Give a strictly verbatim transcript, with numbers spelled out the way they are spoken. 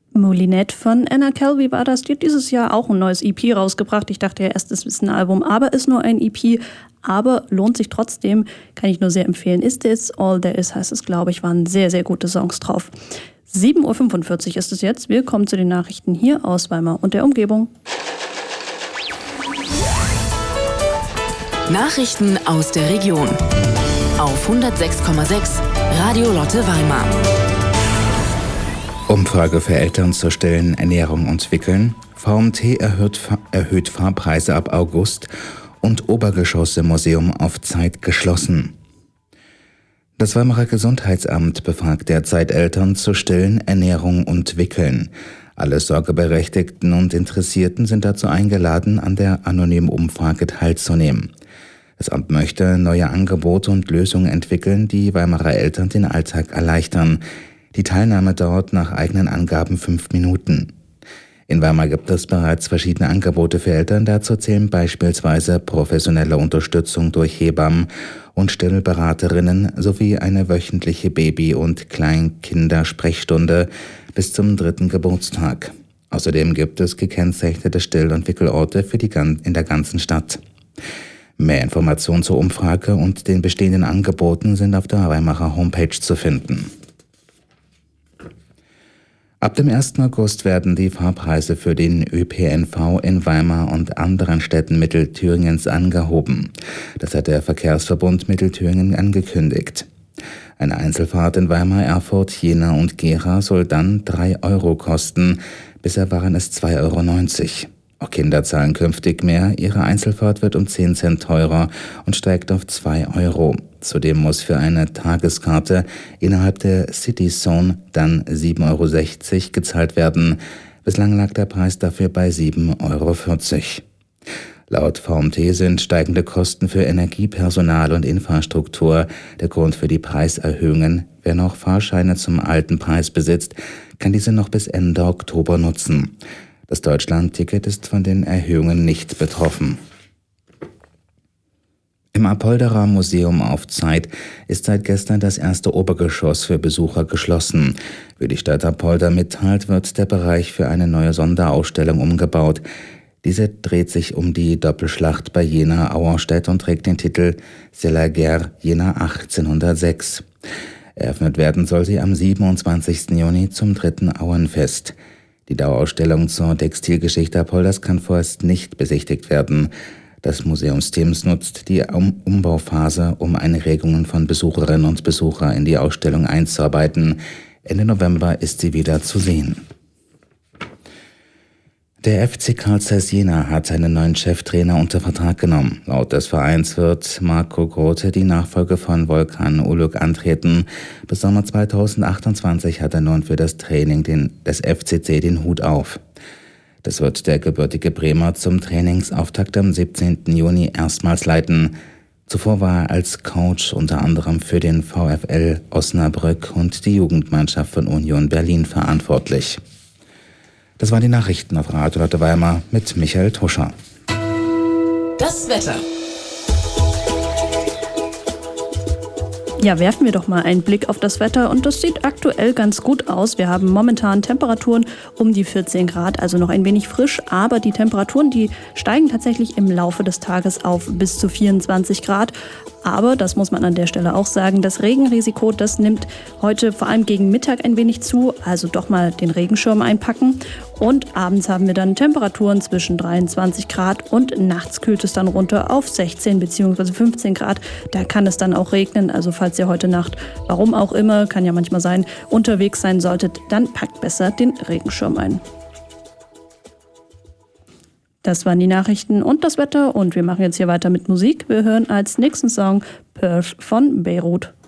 Moulinette von Anna Calvi war das. Die hat dieses Jahr auch ein neues E P rausgebracht. Ich dachte ja erst, es ist ein Album, aber ist nur ein E P. Aber lohnt sich trotzdem, kann ich nur sehr empfehlen. Is This All There Is, heißt es, glaube ich, waren sehr, sehr gute Songs drauf. sieben Uhr fünfundvierzig ist es jetzt. Wir kommen zu den Nachrichten hier aus Weimar und der Umgebung. Nachrichten aus der Region auf hundertsechs Komma sechs Radio Lotte Weimar. Umfrage für Eltern zur stillen Ernährung entwickeln. V M T erhöht, erhöht Fahrpreise ab August und Obergeschoss im Museum auf Zeit geschlossen. Das Weimarer Gesundheitsamt befragt derzeit Eltern zur stillen Ernährung und Wickeln. Alle Sorgeberechtigten und Interessierten sind dazu eingeladen, an der anonymen Umfrage teilzunehmen. Das Amt möchte neue Angebote und Lösungen entwickeln, die Weimarer Eltern den Alltag erleichtern. Die Teilnahme dauert nach eigenen Angaben fünf Minuten. In Weimar gibt es bereits verschiedene Angebote für Eltern. Dazu zählen beispielsweise professionelle Unterstützung durch Hebammen und Stillberaterinnen sowie eine wöchentliche Baby- und Kleinkindersprechstunde bis zum dritten Geburtstag. Außerdem gibt es gekennzeichnete Still- und Wickelorte für die in der ganzen Stadt. Mehr Informationen zur Umfrage und den bestehenden Angeboten sind auf der Weimarer Homepage zu finden. Ab dem ersten August werden die Fahrpreise für den Ö P N V in Weimar und anderen Städten Mittelthüringens angehoben. Das hat der Verkehrsverbund Mittelthüringen angekündigt. Eine Einzelfahrt in Weimar, Erfurt, Jena und Gera soll dann drei Euro kosten. Bisher waren es zwei Euro neunzig. Auch Kinder zahlen künftig mehr. Ihre Einzelfahrt wird um zehn Cent teurer und steigt auf zwei Euro. Zudem muss für eine Tageskarte innerhalb der City Zone dann sieben Euro sechzig gezahlt werden. Bislang lag der Preis dafür bei sieben Euro vierzig. Laut V M T sind steigende Kosten für Energie, Personal und Infrastruktur der Grund für die Preiserhöhungen. Wer noch Fahrscheine zum alten Preis besitzt, kann diese noch bis Ende Oktober nutzen. Das Deutschland-Ticket ist von den Erhöhungen nicht betroffen. Im Apolderer Museum auf Zeit ist seit gestern das erste Obergeschoss für Besucher geschlossen. Wie die Stadt Apolder mitteilt, wird der Bereich für eine neue Sonderausstellung umgebaut. Diese dreht sich um die Doppelschlacht bei Jena-Auerstedt und trägt den Titel C'est la guerre Jena achtzehnhundertsechs. Eröffnet werden soll sie am siebenundzwanzigsten Juni zum dritten Auenfest. Die Dauerausstellung zur Textilgeschichte Apolders kann vorerst nicht besichtigt werden. Das Museumsteam nutzt die um- Umbauphase, um Anregungen von Besucherinnen und Besuchern in die Ausstellung einzuarbeiten. Ende November ist sie wieder zu sehen. Der F C Carl Zeiss Jena hat seinen neuen Cheftrainer unter Vertrag genommen. Laut des Vereins wird Marco Grote die Nachfolge von Volkan Uluk antreten. Bis Sommer zweitausendachtundzwanzig hat er nun für das Training den, des F C C den Hut auf. Das wird der gebürtige Bremer zum Trainingsauftakt am siebzehnten Juni erstmals leiten. Zuvor war er als Coach unter anderem für den VfL Osnabrück und die Jugendmannschaft von Union Berlin verantwortlich. Das waren die Nachrichten auf Radio Lotte Weimar mit Michael Tuscher. Das Wetter. Ja, werfen wir doch mal einen Blick auf das Wetter und das sieht aktuell ganz gut aus. Wir haben momentan Temperaturen um die vierzehn Grad, also noch ein wenig frisch, aber die Temperaturen, die steigen tatsächlich im Laufe des Tages auf bis zu vierundzwanzig Grad. Aber, das muss man an der Stelle auch sagen, das Regenrisiko, das nimmt heute vor allem gegen Mittag ein wenig zu, also doch mal den Regenschirm einpacken. Und abends haben wir dann Temperaturen zwischen dreiundzwanzig Grad und nachts kühlt es dann runter auf sechzehn bzw. fünfzehn Grad. Da kann es dann auch regnen, also falls ihr heute Nacht, warum auch immer, kann ja manchmal sein, unterwegs sein solltet, dann packt besser den Regenschirm ein. Das waren die Nachrichten und das Wetter und wir machen jetzt hier weiter mit Musik. Wir hören als nächsten Song Perf von Beirut.